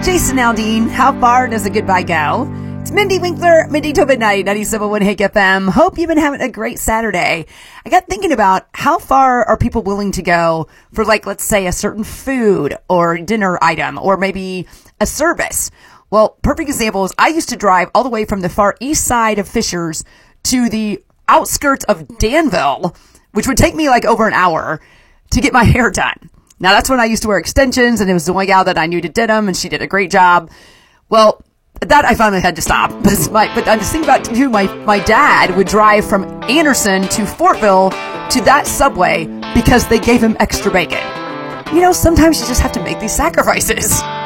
Jason Aldean, how far does a goodbye go? It's Mindy Winkler, Mindy to Midnight, 97.1 Hake FM. Hope you've been having a great Saturday. I got thinking about how far are people willing to go for, like, let's say a certain food or dinner item or maybe a service. Well, perfect example is I used to drive all the way from the far east side of Fishers to the outskirts of Danville, which would take me like over an hour to get my hair done. Now, that's when I used to wear extensions, and it was the one gal that I knew that did them, and she did a great job. Well, that I finally had to stop. But I'm just thinking about too, my dad would drive from Anderson to Fortville to that Subway because they gave him extra bacon. You know, sometimes you just have to make these sacrifices.